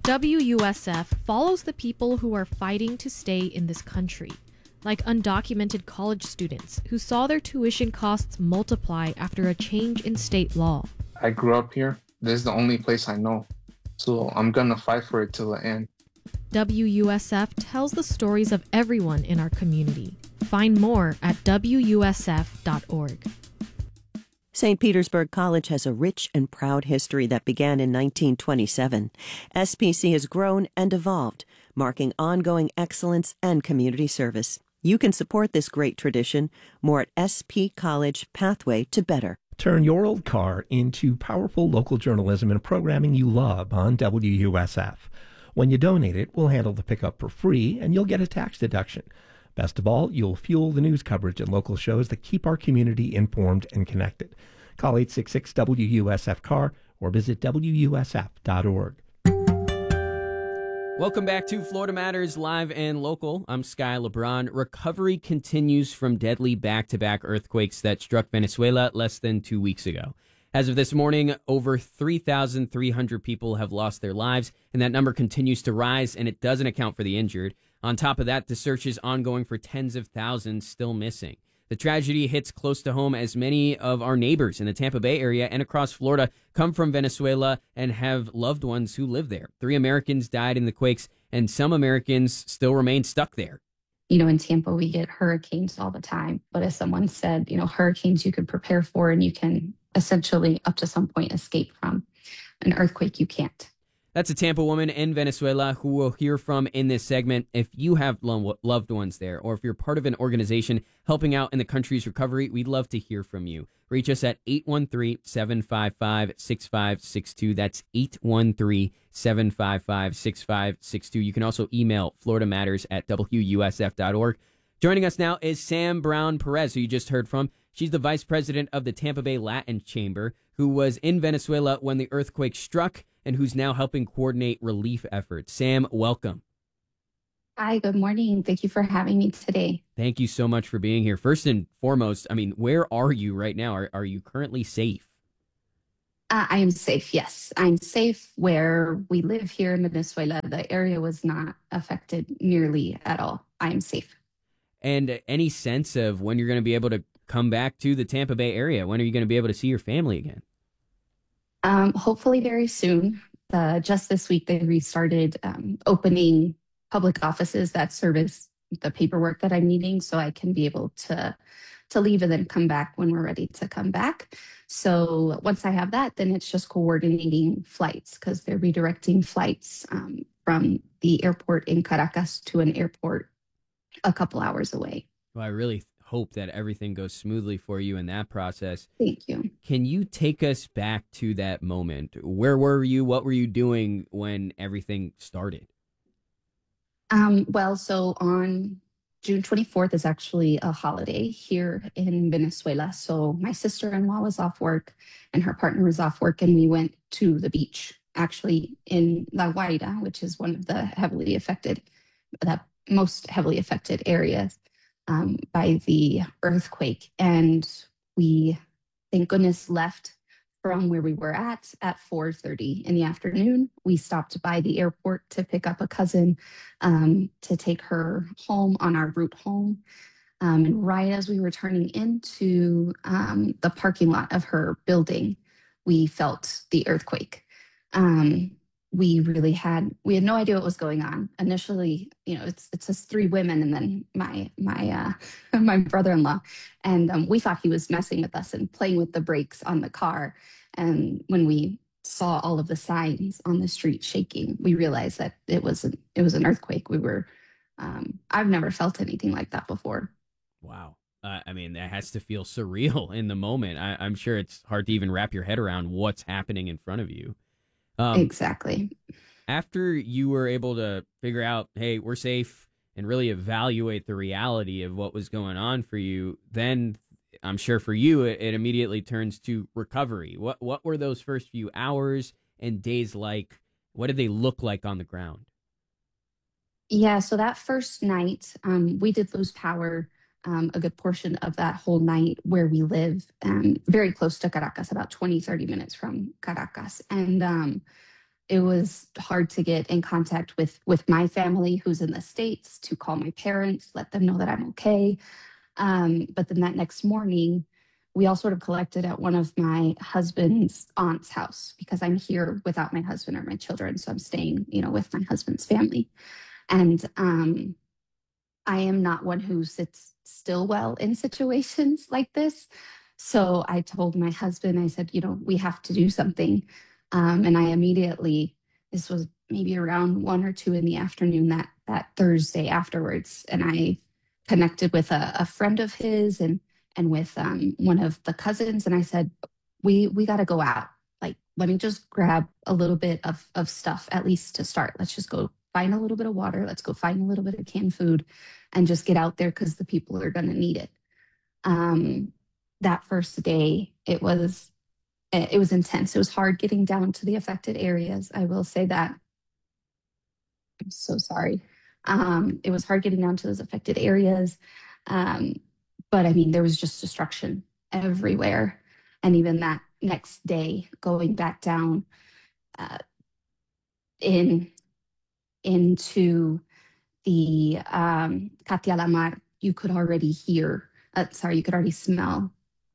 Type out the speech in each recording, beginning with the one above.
WUSF follows the people who are fighting to stay in this country, like undocumented college students who saw their tuition costs multiply after a change in state law. I grew up here. This is the only place I know, so I'm gonna fight for it till the end. WUSF tells the stories of everyone in our community. Find more at WUSF.org. St. Petersburg College has a rich and proud history that began in 1927. SPC has grown and evolved, marking ongoing excellence and community service. You can support this great tradition. More at SP College Pathway to Better. Turn your old car into powerful local journalism and programming you love on WUSF. When you donate it, we'll handle the pickup for free, and you'll get a tax deduction. Best of all, you'll fuel the news coverage and local shows that keep our community informed and connected. Call 866-WUSF-CAR or visit WUSF.org. Welcome back to Florida Matters Live and Local. I'm Sky LeBron. Recovery continues from deadly back-to-back earthquakes that struck Venezuela less than 2 weeks ago. As of this morning, over 3,300 people have lost their lives, and that number continues to rise, and it doesn't account for the injured. On top of that, the search is ongoing for tens of thousands still missing. The tragedy hits close to home as many of our neighbors in the Tampa Bay area and across Florida come from Venezuela and have loved ones who live there. 3 Americans died in the quakes, and some Americans still remain stuck there. You know, in Tampa, we get hurricanes all the time. But as someone said, you know, hurricanes you could prepare for and you can essentially up to some point escape from. An earthquake, you can't. That's a Tampa woman in Venezuela who we'll hear from in this segment. If you have loved ones there, or if you're part of an organization helping out in the country's recovery, we'd love to hear from you. Reach us at 813-755-6562. That's 813-755-6562. You can also email FloridaMatters@WUSF.org. Joining us now is Sam Brown Perez, who you just heard from. She's the vice president of the Tampa Bay Latin Chamber, who was in Venezuela when the earthquake struck and who's now helping coordinate relief efforts. Sam, welcome. Hi, good morning. Thank you for having me today. Thank you so much for being here. First and foremost, I mean, where are you right now? Are you currently safe? I am safe, yes. I'm safe where we live here in Venezuela. The area was not affected nearly at all. I am safe. And any sense of when you're going to be able to come back to the Tampa Bay area? When are you going to be able to see your family again? Hopefully very soon. Just this week, they restarted opening public offices that service the paperwork that I'm needing, so I can be able to leave and then come back when we're ready to come back. So once I have that, then it's just coordinating flights because they're redirecting flights from the airport in Caracas to an airport a couple hours away. Well, I really hope that everything goes smoothly for you in that process. Thank you. Can you take us back to that moment? Where were you? What were you doing when everything started? Well, so on June 24th is actually a holiday here in Venezuela. So my sister-in-law was off work and her partner was off work, and we went to the beach, actually in La Guaira, which is one of the most heavily affected areas by the earthquake. And we, thank goodness, left from where we were at 4:30 in the afternoon. We stopped by the airport to pick up a cousin to take her home on our route home. And right as we were turning into the parking lot of her building, we felt the earthquake. We had no idea what was going on. Initially, you know, it's just 3 women and then my my brother-in-law, and we thought he was messing with us and playing with the brakes on the car. And when we saw all of the signs on the street shaking, we realized that it was an earthquake. I've never felt anything like that before. Wow. I mean, that has to feel surreal in the moment. I'm sure it's hard to even wrap your head around what's happening in front of you. Exactly. After you were able to figure out, hey, we're safe, and really evaluate the reality of what was going on for you, then I'm sure for you, it immediately turns to recovery. What were those first few hours and days like? What did they look like on the ground? Yeah, so that first night, we did lose power a good portion of that whole night where we live, very close to Caracas, about 20, 30 minutes from Caracas. And it was hard to get in contact with my family who's in the States, to call my parents, let them know that I'm okay. But then that next morning, we all sort of collected at one of my husband's aunt's house, because I'm here without my husband or my children. So I'm staying, with my husband's family. And I am not one who sits still well in situations like this. So I told my husband, I said, we have to do something. And I immediately, this was maybe around 1 or 2 in the afternoon that Thursday afterwards, and I connected with a friend of his and with one of the cousins, and I said, we got to go out. Like, let me just grab a little bit of stuff, at least to start. Let's just go find a little bit of water. Let's go find a little bit of canned food and just get out there, because the people are going to need it. That first day, it was intense. It was hard getting down to the affected areas. I will say that. I'm so sorry. It was hard getting down to those affected areas. But I mean, there was just destruction everywhere. And even that next day, going back down into the Katia La Mar, you could already smell,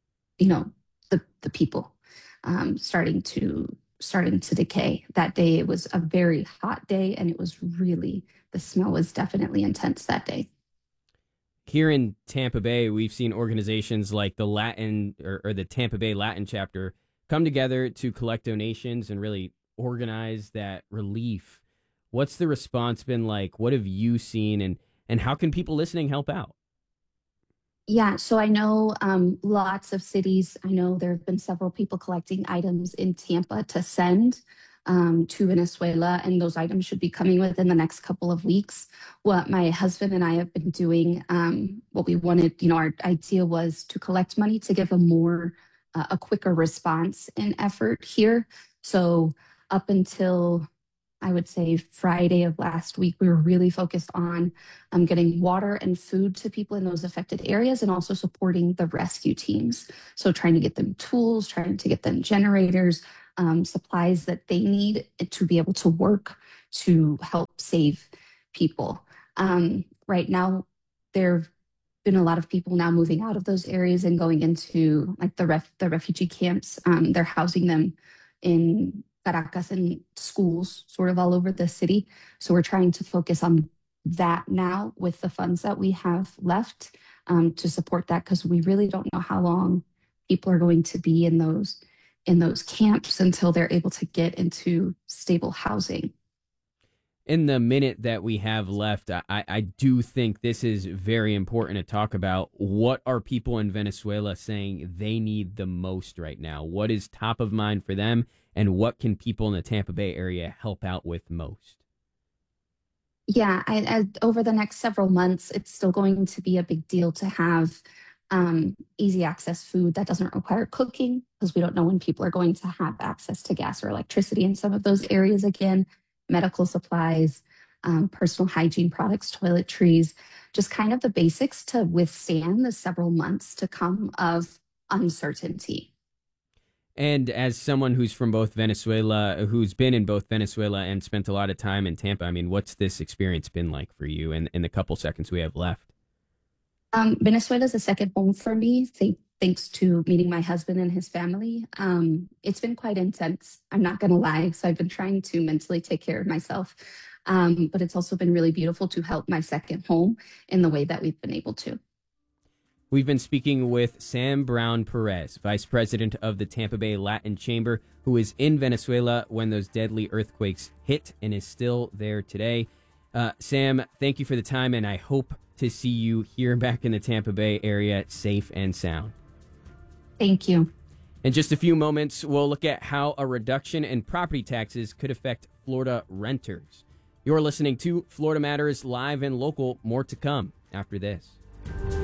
the people starting to decay. That day, it was a very hot day, and it was really, the smell was definitely intense that day. Here in Tampa Bay, we've seen organizations like the Latin or the Tampa Bay Latin chapter come together to collect donations and really organize that relief. What's the response been like? What have you seen, and how can people listening help out? Yeah, so I know lots of cities. I know there have been several people collecting items in Tampa to send to Venezuela, and those items should be coming within the next couple of weeks. What my husband and I have been doing, what we wanted, our idea was to collect money to give a quicker response and effort here. So up until, I would say, Friday of last week, we were really focused on getting water and food to people in those affected areas, and also supporting the rescue teams. So trying to get them tools, trying to get them generators, supplies that they need to be able to work to help save people. Right now, there have been a lot of people now moving out of those areas and going into like the refugee camps. They're housing them in Caracas and schools sort of all over the city. So we're trying to focus on that now with the funds that we have left to support that, because we really don't know how long people are going to be in those camps until they're able to get into stable housing. In the minute that we have left, I do think this is very important to talk about. What are people in Venezuela saying they need the most right now? What is top of mind for them? And what can people in the Tampa Bay area help out with most? Yeah, over the next several months, it's still going to be a big deal to have easy access food that doesn't require cooking, because we don't know when people are going to have access to gas or electricity in some of those areas again. Medical supplies, personal hygiene products, toiletries, just kind of the basics to withstand the several months to come of uncertainty. And as someone who's from both Venezuela, who's been in both Venezuela and spent a lot of time in Tampa, I mean, what's this experience been like for you in the couple seconds we have left? Venezuela is a second home for me, thanks to meeting my husband and his family. It's been quite intense, I'm not going to lie. So I've been trying to mentally take care of myself. But it's also been really beautiful to help my second home in the way that we've been able to. We've been speaking with Sam Brown Perez, Vice President of the Tampa Bay Latin Chamber, who is in Venezuela when those deadly earthquakes hit and is still there today. Sam, thank you for the time, and I hope to see you here back in the Tampa Bay area safe and sound. Thank you. In just a few moments, we'll look at how a reduction in property taxes could affect Florida renters. You're listening to Florida Matters Live and Local. More to come after this.